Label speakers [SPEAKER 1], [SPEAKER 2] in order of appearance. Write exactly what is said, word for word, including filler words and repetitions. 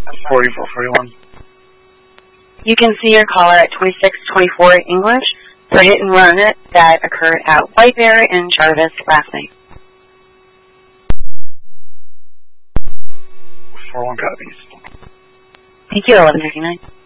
[SPEAKER 1] forty-four forty-one.
[SPEAKER 2] You can see your caller at twenty-six twenty-four English for hit and run that occurred at White Bear and Jarvis last night.
[SPEAKER 1] four one copies.
[SPEAKER 2] Thank you, eleven fifty-nine.